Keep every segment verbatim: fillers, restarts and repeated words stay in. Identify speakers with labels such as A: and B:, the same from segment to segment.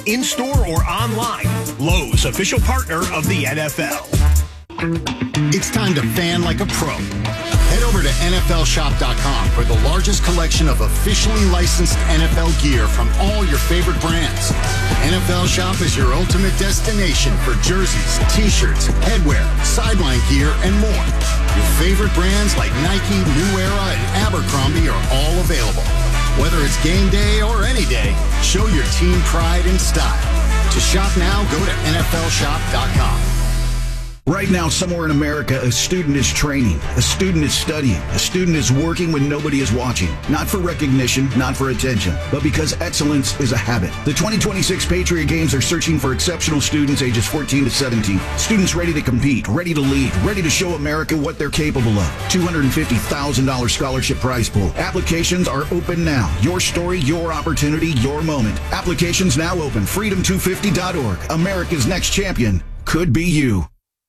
A: in-store or online. Lowe's, official partner of the N F L.
B: It's time to fan like a pro. Head over to N F L shop dot com for the largest collection of officially licensed N F L gear from all your favorite brands. N F L Shop is your ultimate destination for jerseys, t-shirts, headwear, sideline gear, and more. Your favorite brands like Nike, New Era, and Abercrombie are all available. Whether it's game day or any day, show your team pride and style. To shop now, go to N F L shop dot com.
C: Right now, somewhere in America, a student is training, a student is studying, a student is working when nobody is watching. Not for recognition, not for attention, but because excellence is a habit. The twenty twenty-six Patriot Games are searching for exceptional students ages fourteen to seventeen. Students ready to compete, ready to lead, ready to show America what they're capable of. two hundred fifty thousand dollars scholarship prize pool. Applications are open now. Your story, your opportunity, your moment. Applications now open. freedom two fifty dot org. America's next champion could be you.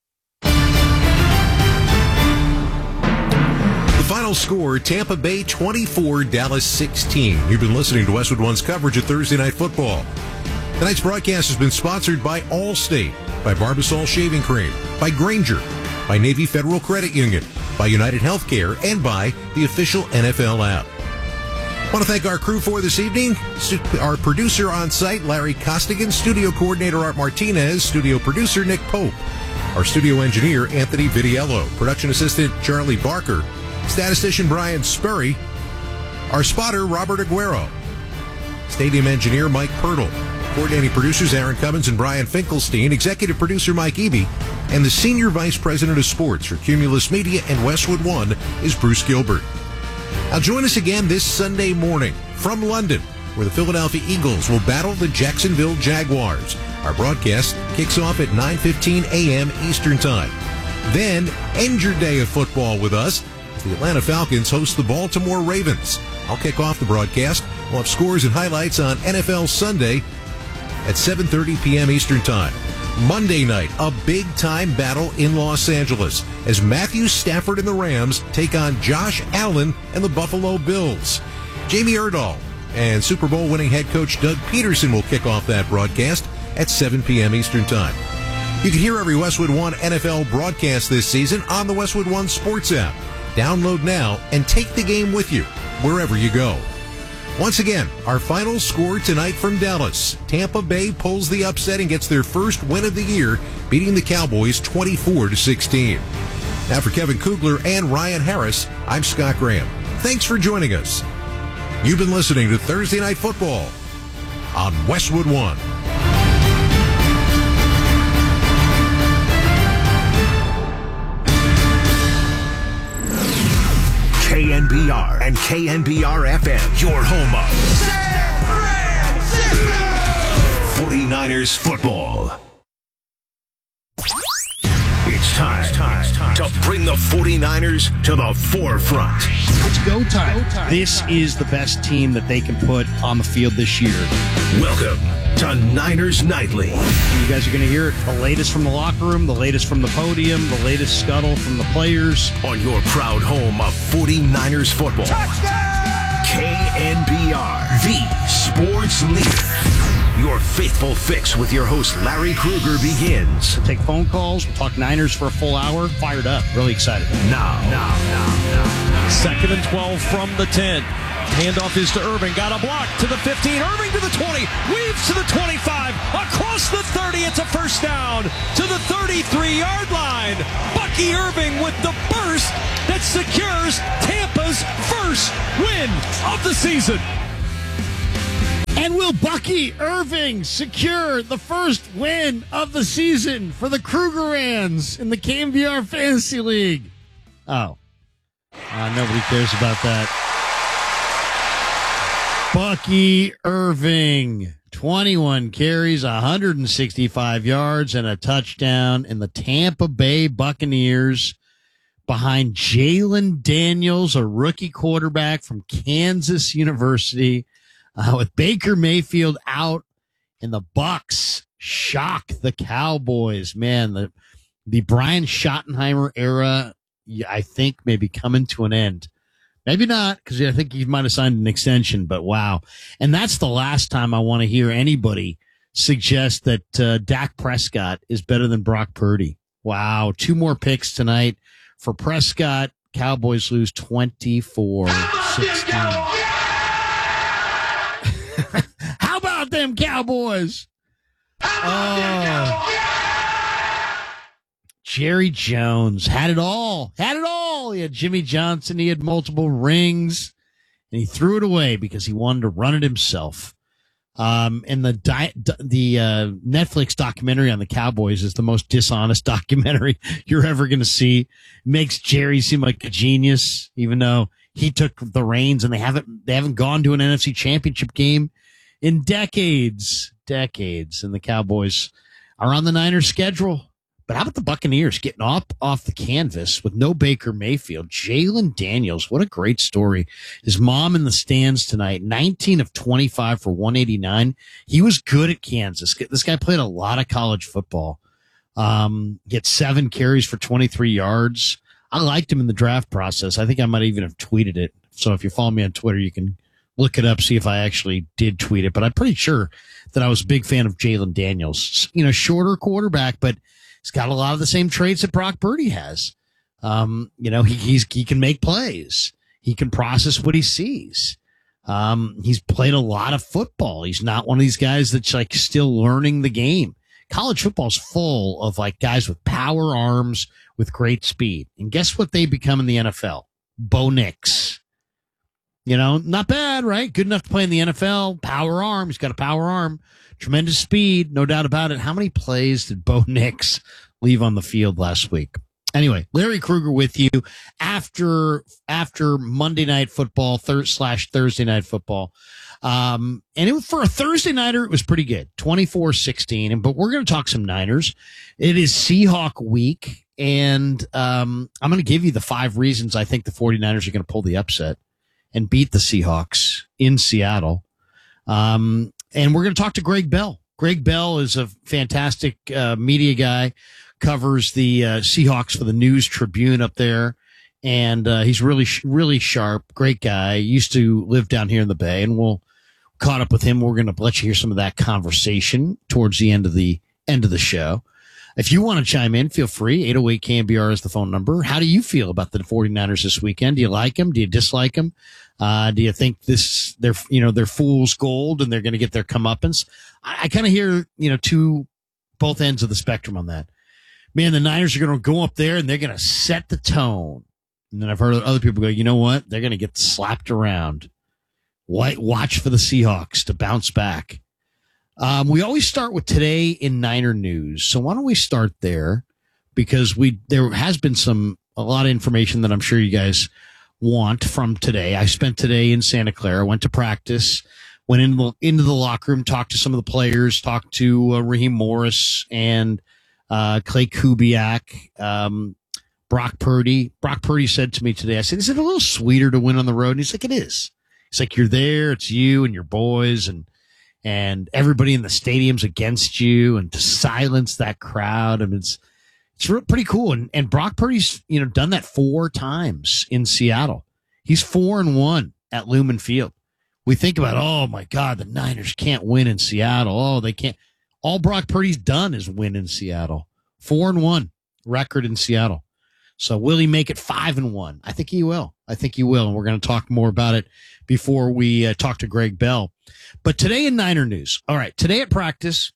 D: Final score, Tampa Bay twenty-four, Dallas sixteen. You've been listening to Westwood One's coverage of Thursday Night Football. Tonight's broadcast has been sponsored by Allstate, by Barbasol Shaving Cream, by Granger, by Navy Federal Credit Union, by United Healthcare, and by the official N F L app. I want to thank our crew for this evening. Our producer on site, Larry Costigan, studio coordinator Art Martinez, studio producer Nick Pope, our studio engineer Anthony Vidiello, production assistant Charlie Barker, statistician Brian Spurry, our spotter Robert Aguero, stadium engineer Mike Pirtle, coordinating producers Aaron Cummins and Brian Finkelstein, executive producer Mike Eby, and the senior vice president of sports for Cumulus Media and Westwood One is Bruce Gilbert. Now join us again this Sunday morning from London, where the Philadelphia Eagles will battle the Jacksonville Jaguars. Our broadcast kicks off at nine fifteen a.m. Eastern Time. Then end your day of football with us. The Atlanta Falcons host the Baltimore Ravens. I'll kick off the broadcast. We'll have scores and highlights on N F L Sunday at seven thirty p.m. Eastern Time. Monday night, a big-time battle in Los Angeles as Matthew Stafford and the Rams take on Josh Allen and the Buffalo Bills. Jamie Erdahl and Super Bowl winning head coach Doug Peterson will kick off that broadcast at seven p.m. Eastern Time. You can hear every Westwood One N F L broadcast this season on the Westwood One Sports app. Download now and take the game with you wherever you go. Once again, our final score tonight from Dallas. Tampa Bay pulls the upset and gets their first win of the year, beating the Cowboys twenty-four to sixteen. Now for Kevin Kugler and Ryan Harris, I'm Scott Graham. Thanks for joining us. You've been listening to Thursday Night Football on Westwood One.
A: K N B R and K N B R F M, your home of San Francisco forty-niners football. It's time, it's time, it's time to bring the forty-niners to the forefront.
E: It's go time. go time. This is the best team that they can put on the field this year.
A: Welcome to Niners Nightly.
E: You guys are going to hear it, the latest from the locker room, the latest from the podium, the latest scuttle from the players.
A: On your proud home of forty-niners football. Touchdown! K N B R, the sports leader. Your faithful fix with your host, Larry Krueger, begins.
E: We'll take phone calls. We'll talk Niners for a full hour. Fired up. Really excited.
A: Now, now, now, now.
F: Second and twelve from the ten. Handoff is to Irving. Got a block to the fifteen. Irving to the twenty. Weaves to the twenty-five. Across the thirty. It's a first down to the thirty-three-yard line. Bucky Irving with the burst that secures Tampa's first win of the season.
E: And will Bucky Irving secure the first win of the season for the Krugerrands in the K N B R Fantasy League? Oh. Uh, nobody cares about that. Bucky Irving, twenty-one carries, one hundred sixty-five yards, and a touchdown in the Tampa Bay Buccaneers behind Jalen Daniels, a rookie quarterback from Kansas University. Uh, with Baker Mayfield out and the Bucs shock the Cowboys. Man, the the Brian Schottenheimer era, I think, may be coming to an end. Maybe not, because I think he might have signed an extension, but wow. And that's the last time I want to hear anybody suggest that uh, Dak Prescott is better than Brock Purdy. Wow. Two more picks tonight for Prescott. Cowboys lose twenty-four sixteen. How about them Cowboys? Oh. Jerry Jones had it all. Had it all. He had Jimmy Johnson. He had multiple rings. And he threw it away because he wanted to run it himself. Um, and the di- the uh, Netflix documentary on the Cowboys is the most dishonest documentary you're ever going to see. It makes Jerry seem like a genius, even though he took the reins and they haven't they haven't gone to an N F C Championship game in decades, decades. And the Cowboys are on the Niners schedule. But how about the Buccaneers getting off, off the canvas with no Baker Mayfield? Jalen Daniels, what a great story. His mom in the stands tonight, nineteen of twenty-five for one eighty-nine. He was good at Kansas. This guy played a lot of college football. Um, gets seven carries for twenty-three yards. I liked him in the draft process. I think I might even have tweeted it. So if you follow me on Twitter, you can look it up, see if I actually did tweet it. But I'm pretty sure that I was a big fan of Jalen Daniels. You know, shorter quarterback, but he's got a lot of the same traits that Brock Purdy has. Um, you know, he, he's, he can make plays. He can process what he sees. Um, he's played a lot of football. He's not one of these guys that's like still learning the game. College football's full of like guys with power arms with great speed. And guess what they become in the N F L? Bo Nix. You know, not bad, right? Good enough to play in the N F L. Power arm. He's got a power arm. Tremendous speed, no doubt about it. How many plays did Bo Nix leave on the field last week? Anyway, Larry Krueger with you after after Monday Night Football thir- slash Thursday Night Football. Um, and it, for a Thursday nighter, it was pretty good, twenty-four sixteen. And, but we're going to talk some Niners. It is Seahawk week, and um, I'm going to give you the five reasons I think the 49ers are going to pull the upset and beat the Seahawks in Seattle. Um, and we're going to talk to Greg Bell. Greg Bell is a fantastic uh, media guy, covers the uh, Seahawks for the News Tribune up there. And uh, he's really, really sharp, great guy. Used to live down here in the Bay, and we'll caught up with him. We're going to let you hear some of that conversation towards the end of the end of the show. If you want to chime in, feel free. eight oh eight K N B R is the phone number. How do you feel about the 49ers this weekend? Do you like them? Do you dislike them? Uh, do you think this, they're, you know, they're fool's gold and they're going to get their comeuppance? I, I kind of hear, you know, two, both ends of the spectrum on that. Man, the Niners are going to go up there and they're going to set the tone. And then I've heard other people go, you know what? They're going to get slapped around. White, watch for the Seahawks to bounce back. Um, we always start with today in Niner news. So why don't we start there? Because we, there has been some, a lot of information that I'm sure you guys want from today. I spent today in Santa Clara, went to practice, went in the, into the locker room, talked to some of the players, talked to uh, Raheem Morris and uh, Clay Kubiak, um, Brock Purdy. Brock Purdy said to me today, I said, is it a little sweeter to win on the road? And he's like, it is. He's like, you're there. It's you and your boys and, and everybody in the stadium's against you, and to silence that crowd. I mean, it's, it's real, pretty cool. And, and Brock Purdy's, you know, done that four times in Seattle. He's four and one at Lumen Field. We think about, oh my God, the Niners can't win in Seattle. Oh, they can't. All Brock Purdy's done is win in Seattle. Four and one record in Seattle. So will he make it five and one? I think he will. I think he will. And we're going to talk more about it before we uh, talk to Greg Bell. But today in Niner news. All right. Today at practice,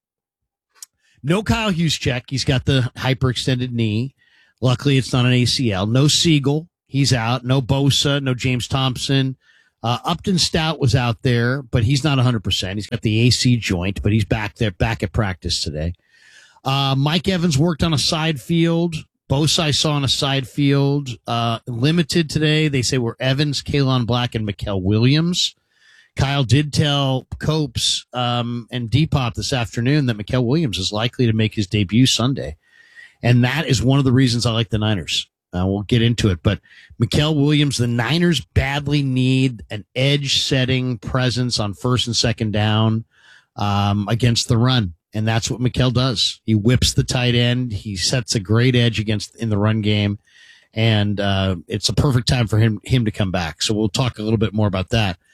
E: no Kyle Juszczyk. He's got the hyperextended knee. Luckily, it's not an A C L. No Siegel. He's out. No Bosa. No James Thompson. Uh, Upton Stout was out there, but he's not one hundred percent. He's got the A C joint, but he's back there, back at practice today. Uh, Mike Evans worked on a side field. Bosa I saw on a side field. Uh, limited today. They say we're Evans, Kalon Black, and Mikael Williams. Kyle did tell Copes um, and Depop this afternoon that Mikael Williams is likely to make his debut Sunday. And that is one of the reasons I like the Niners. Uh, we'll get into it. But Mikael Williams, the Niners badly need an edge-setting presence on first and second down um, against the run. And that's what Mikael does. He whips the tight end. He sets a great edge against in the run game. And uh, it's a perfect time for him, him to come back. So we'll talk a little bit more about that.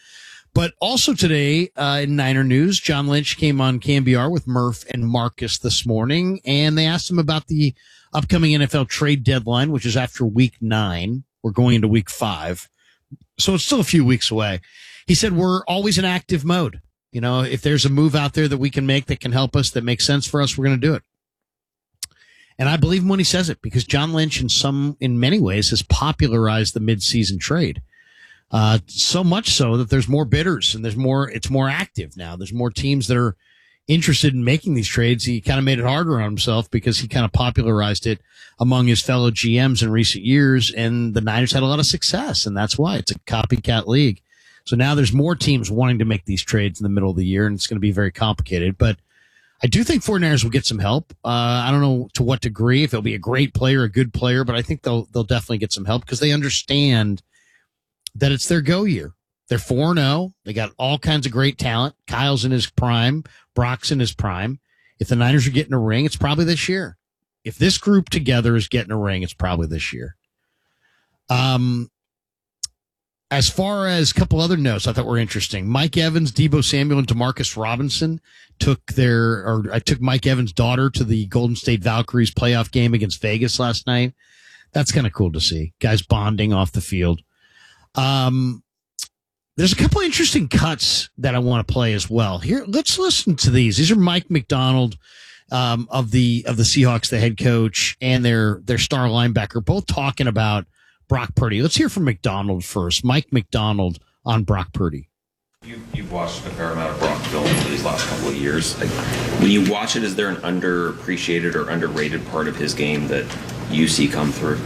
E: But also today, uh, in Niner news, John Lynch came on K N B R with Murph and Marcus this morning, and they asked him about the upcoming N F L trade deadline, which is after week nine. We're going into week five. So it's still a few weeks away. He said, we're always in active mode. You know, if there's a move out there that we can make that can help us, that makes sense for us, we're going to do it. And I believe him when he says it, because John Lynch in some, in many ways has popularized the midseason trade. Uh, so much so that there's more bidders and there's more, it's more active now. There's more teams that are interested in making these trades. He kind of made it harder on himself because he kind of popularized it among his fellow G Ms in recent years. And the Niners had a lot of success. And that's why it's a copycat league. So now there's more teams wanting to make these trades in the middle of the year, and it's going to be very complicated. But I do think 49ers will get some help. Uh, I don't know to what degree, if it'll be a great player, a good player, but I think they'll, they'll definitely get some help because they understand that it's their go year. They're four and oh. They got all kinds of great talent. Kyle's in his prime. Brock's in his prime. If the Niners are getting a ring, it's probably this year. If this group together is getting a ring, it's probably this year. Um, as far as a couple other notes I thought were interesting, Mike Evans, Deebo Samuel, and Demarcus Robinson took their, or I took Mike Evans' daughter to the Golden State Valkyries playoff game against Vegas last night. That's kind of cool to see. Guys bonding off the field. Um, there's a couple of interesting cuts that I want to play as well. Here, let's listen to these. These are Mike McDonald, um, of the, of the Seahawks, the head coach, and their, their star linebacker, both talking about Brock Purdy. Let's hear from McDonald first. Mike McDonald on Brock Purdy.
G: You, you've watched a fair amount of Brock film over these last couple of years. Like, when you watch it, is there an underappreciated or underrated part of his game that you see come through?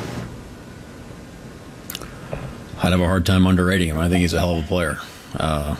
H: I'd have a hard time underrating him. I think he's a hell of a player. Uh,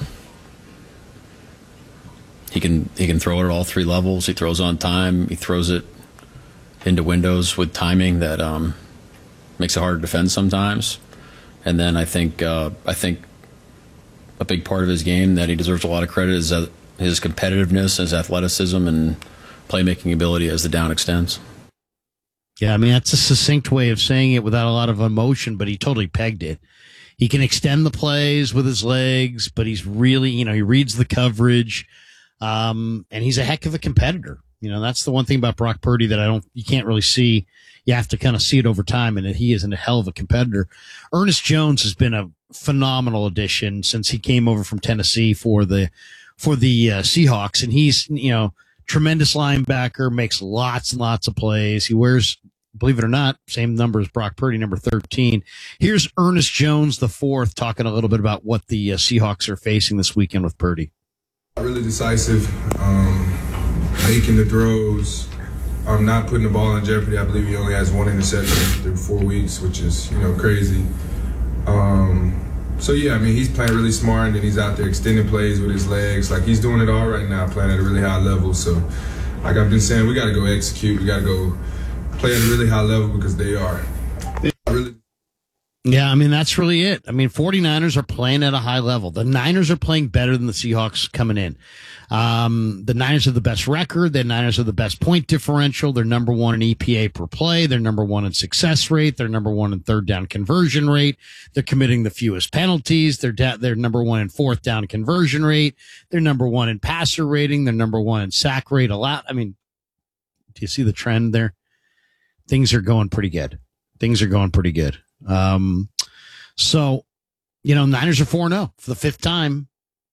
H: he can he can throw it at all three levels. He throws on time. He throws it into windows with timing that um, makes it hard to defend sometimes. And then I think uh, I think a big part of his game that he deserves a lot of credit is uh, his competitiveness, his athleticism, and playmaking ability as the down extends.
E: Yeah, I mean, that's a succinct way of saying it without a lot of emotion, but he totally pegged it. He can extend the plays with his legs, but he's really, you know, he reads the coverage, um, and he's a heck of a competitor. You know, that's the one thing about Brock Purdy that I don't, you can't really see. You have to kind of see it over time, and that he is a hell of a competitor. Ernest Jones has been a phenomenal addition since he came over from Tennessee for the, for the uh, Seahawks, and he's, you know, tremendous linebacker, makes lots and lots of plays. He wears, believe it or not, same number as Brock Purdy, number thirteen. Here's Ernest Jones the fourth talking a little bit about what the uh, Seahawks are facing this weekend with Purdy.
I: Really decisive, um, making the throws, um, not putting the ball in jeopardy. I believe he only has one interception through four weeks, which is, you know, crazy. Um, so, yeah, I mean, he's playing really smart, and then he's out there extending plays with his legs. Like, he's doing it all right now, playing at a really high level. So, like I've been saying, we got to go execute. We got to go play at a really high level because they are. They are really.
E: Yeah, I mean, that's really it. I mean, 49ers are playing at a high level. The Niners are playing better than the Seahawks coming in. Um, the Niners have the best record. The Niners have the best point differential. They're number one in E P A per play. They're number one in success rate. They're number one in third down conversion rate. They're committing the fewest penalties. They're da- they're number one in fourth down conversion rate. They're number one in passer rating. They're number one in sack rate allowed. I mean, do you see the trend there? Things are going pretty good. Things are going pretty good. Um, so, you know, Niners are four and oh for the fifth time.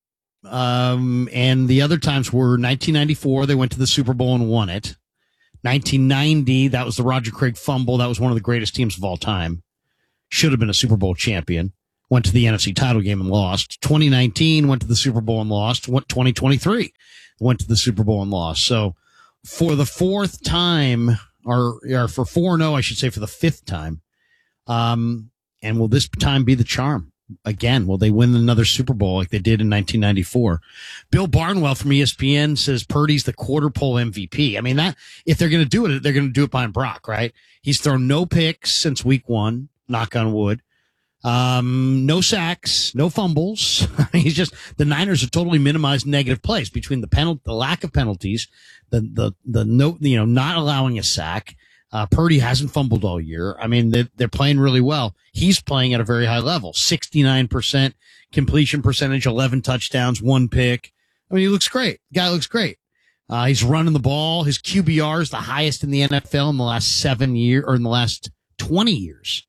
E: Um, and the other times were nineteen ninety-four. They went to the Super Bowl and won it. nineteen ninety, that was the Roger Craig fumble. That was one of the greatest teams of all time. Should have been a Super Bowl champion. Went to the N F C title game and lost. twenty nineteen, went to the Super Bowl and lost. Went twenty twenty-three, went to the Super Bowl and lost. So for the fourth time, or, or for four and oh, I should say, for the fifth time. Um, and will this time be the charm? Again, will they win another Super Bowl like they did in nineteen ninety-four? Bill Barnwell from E S P N says Purdy's the quarter pole M V P. I mean, that if they're going to do it, they're going to do it behind Brock, right? He's thrown no picks since week one, knock on wood. Um, no sacks, no fumbles. He's just, the Niners have totally minimized negative plays between the penalty, the lack of penalties, the, the, the no, you know, not allowing a sack. Uh, Purdy hasn't fumbled all year. I mean, they're, they're playing really well. He's playing at a very high level. sixty-nine percent completion percentage, eleven touchdowns, one pick. I mean, he looks great. The guy looks great. Uh, he's running the ball. His Q B R is the highest in the N F L in the last seven years, or in the last twenty years.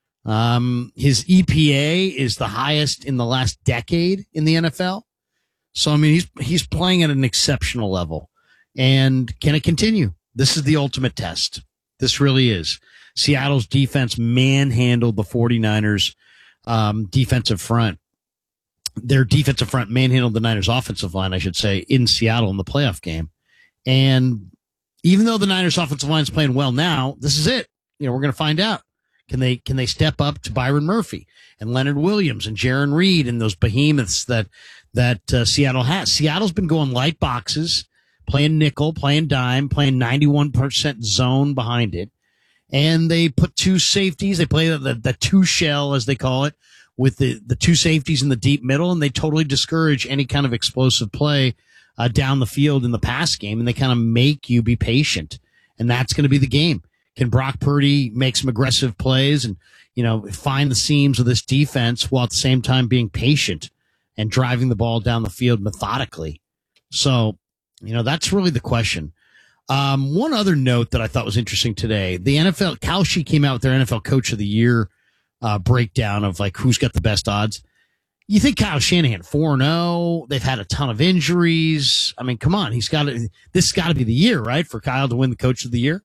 E: Um, his E P A is the highest in the last decade in the N F L. So, I mean, he's, he's playing at an exceptional level. And can it continue? This is the ultimate test. This really is. Seattle's defense manhandled the 49ers, um, defensive front. Their defensive front manhandled the Niners offensive line, I should say, in Seattle in the playoff game. And even though the Niners offensive line is playing well now, this is it. You know, we're going to find out. Can they, can they step up to Byron Murphy and Leonard Williams and Jaron Reed and those behemoths that, that uh, Seattle has? Seattle's been going light boxes, playing nickel, playing dime, playing ninety-one percent zone behind it. And they put two safeties. They play the, the, the two shell, as they call it, with the, the two safeties in the deep middle, and they totally discourage any kind of explosive play uh, down the field in the pass game, and they kind of make you be patient. And that's going to be the game. Can Brock Purdy make some aggressive plays and, you know, find the seams of this defense while at the same time being patient and driving the ball down the field methodically? So, you know, that's really the question. Um, one other note that I thought was interesting today, the N F L, Kalshi came out with their N F L Coach of the Year uh, breakdown of like who's got the best odds. You think Kyle Shanahan, four and oh, they've had a ton of injuries. I mean, come on, he's got to, this has got to be the year, right, for Kyle to win the Coach of the Year?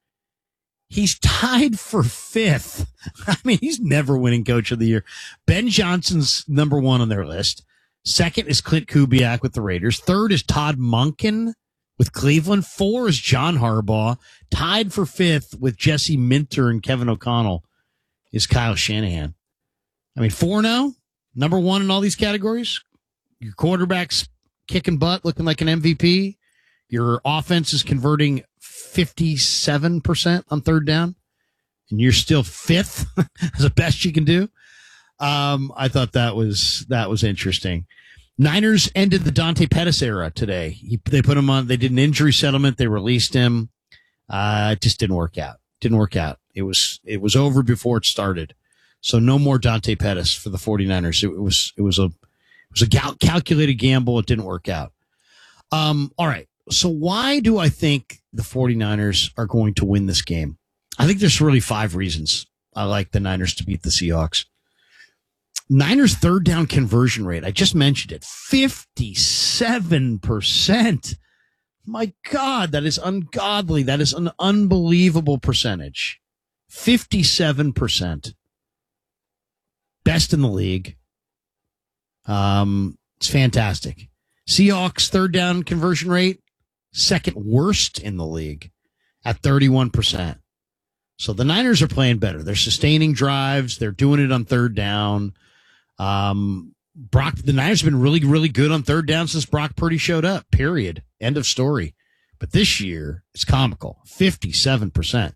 E: He's tied for fifth. I mean, he's never winning Coach of the Year. Ben Johnson's number one on their list. Second is Clint Kubiak with the Raiders. Third is Todd Monken with Cleveland. Four is John Harbaugh. Tied for fifth with Jesse Minter and Kevin O'Connell is Kyle Shanahan. I mean, four now, number one in all these categories. Your quarterback's kicking butt, looking like an M V P. Your offense is converting fifty-seven percent on third down, and you're still fifth as the best you can do. Um, I thought that was, that was interesting. Niners ended the Dante Pettis era today. He, they put him on, they did an injury settlement. They released him. Uh, it just didn't work out. Didn't work out. It was, it was over before it started. So no more Dante Pettis for the 49ers. It, it was, it was a, it was a cal- calculated gamble. It didn't work out. Um, all right. So why do I think the 49ers are going to win this game? I think there's really five reasons I like the Niners to beat the Seahawks. Niners third down conversion rate, I just mentioned it, fifty-seven percent. My God, that is ungodly. That is an unbelievable percentage. fifty-seven percent. Best in the league. Um, it's fantastic. Seahawks third down conversion rate, second worst in the league at thirty-one percent. So the Niners are playing better. They're sustaining drives. They're doing it on third down. Um, Brock, the Niners have been really, really good on third down since Brock Purdy showed up, period. End of story. But this year, it's comical. fifty-seven percent.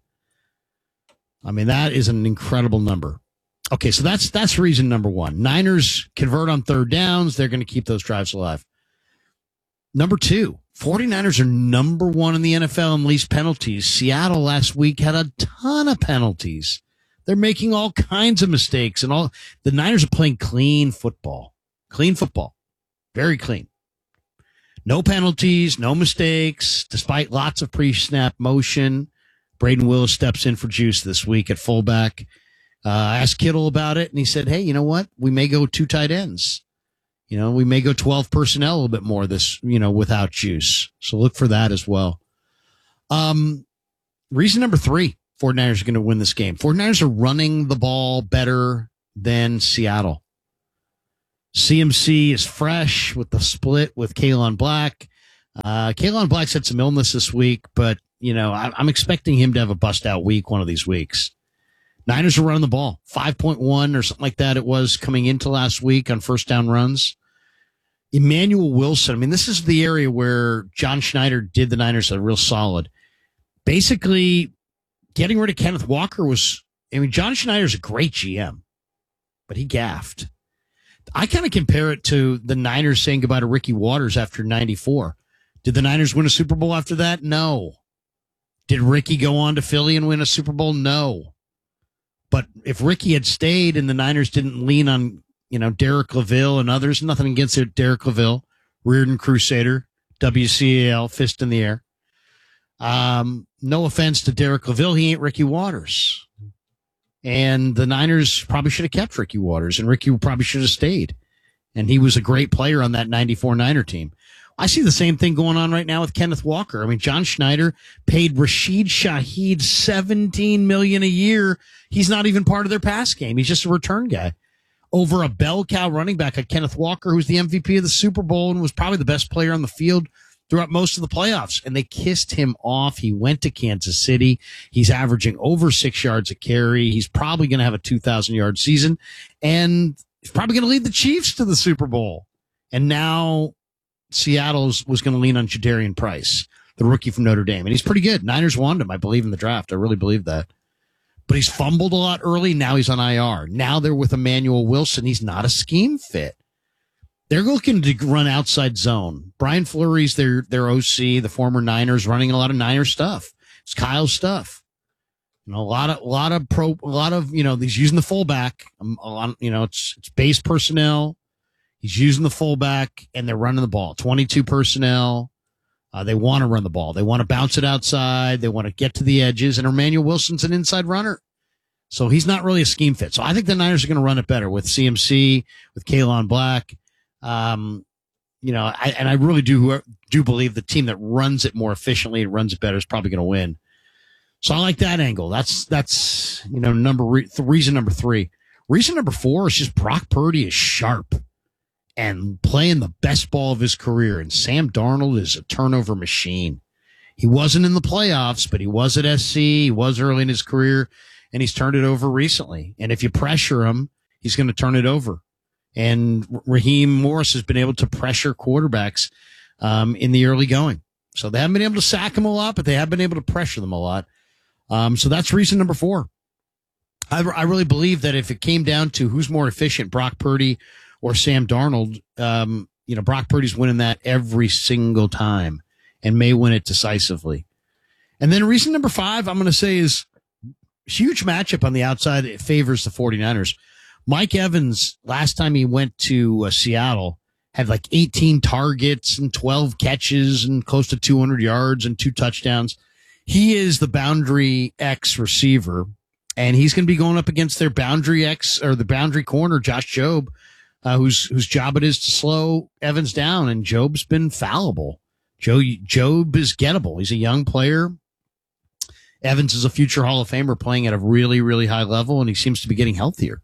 E: I mean, that is an incredible number. Okay, so that's, that's reason number one. Niners convert on third downs. They're going to keep those drives alive. Number two, 49ers are number one in the N F L in least penalties. Seattle last week had a ton of penalties. They're making all kinds of mistakes, and all the Niners are playing clean football. Clean football. Very clean. No penalties, no mistakes, despite lots of pre-snap motion. Braden Willis steps in for Juice this week at fullback. Uh, I asked Kittle about it, and he said, hey, you know what? We may go two tight ends. You know, we may go twelve personnel a little bit more this, you know, without Juice. So look for that as well. Um, reason number three, 49ers are going to win this game. 49ers are running the ball better than Seattle. C M C is fresh with the split with Kaylan Black. Uh, Kaylan Black's had some illness this week, but, you know, I, I'm expecting him to have a bust-out week one of these weeks. Niners are running the ball. five point one or something like that it was coming into last week on first down runs. Emmanuel Wilson, I mean, this is the area where John Schneider did the Niners a real solid. Basically, getting rid of Kenneth Walker was, I mean, John Schneider's a great G M, but he gaffed. I kind of compare it to the Niners saying goodbye to Ricky Waters after ninety-four. Did the Niners win a Super Bowl after that? No. Did Ricky go on to Philly and win a Super Bowl? No. But if Ricky had stayed and the Niners didn't lean on, you know, Derek LaVille and others, nothing against it, Derek LaVille, Reardon Crusader, W C A L, fist in the air. Um, no offense to Derek LaVille, he ain't Ricky Waters. And the Niners probably should have kept Ricky Waters, and Ricky probably should have stayed. And he was a great player on that ninety-four Niner team. I see the same thing going on right now with Kenneth Walker. I mean, John Schneider paid Rashid Shaheed seventeen million dollars a year. He's not even part of their pass game. He's just a return guy. Over a bell cow running back like Kenneth Walker, who's the M V P of the Super Bowl and was probably the best player on the field throughout most of the playoffs. And they kissed him off. He went to Kansas City. He's averaging over six yards a carry. He's probably going to have a two thousand yard season. And he's probably going to lead the Chiefs to the Super Bowl. And now Seattle's was going to lean on Jadarian Price, the rookie from Notre Dame. And he's pretty good. Niners wanted him, I believe, in the draft. I really believe that. But he's fumbled a lot early. Now he's on I R. Now they're with Emmanuel Wilson. He's not a scheme fit. They're looking to run outside zone. Brian Fleury's their, their O C, the former Niners, running a lot of Niner stuff. It's Kyle's stuff. You know, a lot of, a lot of pro, a lot of, you know, he's using the fullback. Um, a lot, you know, it's, it's base personnel. He's using the fullback and they're running the ball. twenty-two personnel. Uh, they want to run the ball. They want to bounce it outside. They want to get to the edges. And Emmanuel Wilson's an inside runner. So he's not really a scheme fit. So I think the Niners are going to run it better with C M C, with Kalon Black. Um, you know, I, and I really do, do believe the team that runs it more efficiently and runs it better is probably going to win. So I like that angle. That's, that's, you know, number, re- reason number three. Reason number four is just Brock Purdy is sharp and playing the best ball of his career. And Sam Darnold is a turnover machine. He wasn't in the playoffs, but he was at S C. He was early in his career, and he's turned it over recently. And if you pressure him, he's going to turn it over. And Raheem Morris has been able to pressure quarterbacks um, in the early going. So they haven't been able to sack him a lot, but they have been able to pressure them a lot. Um, so that's reason number four. I, I really believe that if it came down to who's more efficient, Brock Purdy or Sam Darnold, um, you know, Brock Purdy's winning that every single time and may win it decisively. And then reason number five, I'm going to say, is huge matchup on the outside. It favors the 49ers. Mike Evans, last time he went to uh, Seattle, had like eighteen targets and twelve catches and close to two hundred yards and two touchdowns. He is the boundary X receiver, and he's going to be going up against their boundary X or the boundary corner, Josh Jobe, uh, whose whose job it is to slow Evans down. And Jobe's been fallible. Joe Jobe is gettable. He's a young player. Evans is a future Hall of Famer playing at a really, really high level, and he seems to be getting healthier.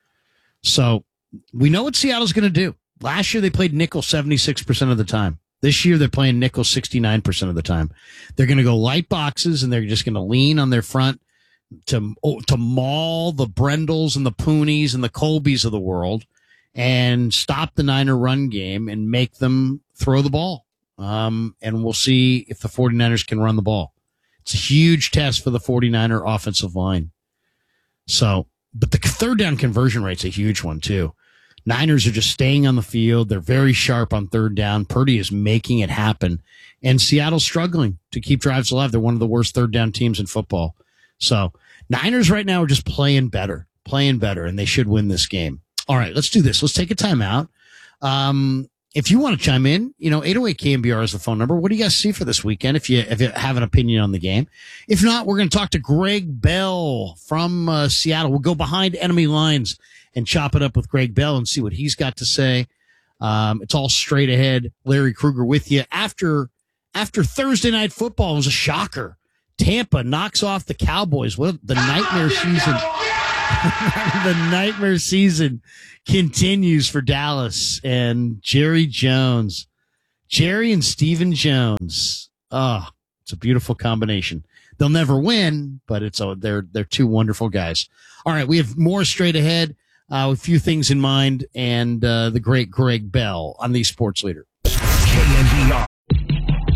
E: So we know what Seattle's going to do. Last year, they played nickel seventy-six percent of the time. This year, they're playing nickel sixty-nine percent of the time. They're going to go light boxes, and they're just going to lean on their front to, to maul the Brendels and the Pooneys and the Colbys of the world and stop the Niner run game and make them throw the ball. Um, and we'll see if the 49ers can run the ball. It's a huge test for the 49er offensive line. So, but the third down conversion rate's a huge one too. Niners are just staying on the field. They're very sharp on third down. Purdy is making it happen. And Seattle's struggling to keep drives alive. They're one of the worst third down teams in football. So Niners right now are just playing better, playing better, and they should win this game. All right, let's do this. Let's take a timeout. Um, if you want to chime in, you know, eight oh eight K M B R is the phone number. What do you guys see for this weekend if you, if you have an opinion on the game? If not, we're going to talk to Greg Bell from uh, Seattle. We'll go behind enemy lines and chop it up with Greg Bell and see what he's got to say. Um, it's all straight ahead. Larry Krueger with you. After after Thursday Night Football, it was a shocker. Tampa knocks off the Cowboys. What the nightmare season. The nightmare season continues for Dallas and Jerry Jones. Jerry and Stephen Jones. Oh, it's a beautiful combination. They'll never win, but it's a, they're they're two wonderful guys. All right, we have more straight ahead. Uh, a few things in mind, and uh, the great Greg Bell on the Sports Leader.
A: K N